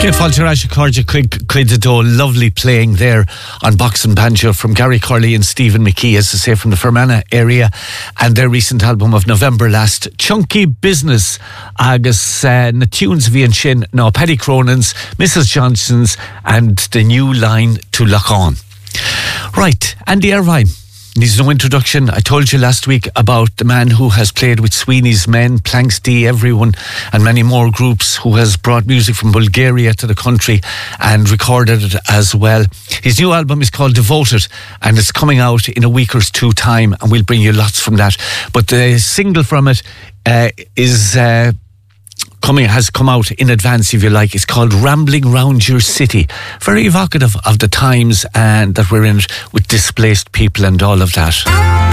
Falteraj Corja Quidado, lovely playing there on box and banjo from Gary Corley and Stephen McKee, as I say, from the Fermanagh area, and their recent album of November last, Chunky Business, agus na tunes vi an sin, now Paddy Cronin's, Mrs. Johnson's, and the new line to Lock On. Right, Andy Irvine needs no introduction. I told you last week about the man who has played with Sweeney's Men, Planks D, Everyone, and many more groups, who has brought music from Bulgaria to the country and recorded it as well. His new album is called Devoted, and it's coming out in a week or two time, and we'll bring you lots from that. But the single from it has come out in advance, if you like. It's called Rambling Round Your City. Very evocative of the times and that we're in, with displaced people and all of that.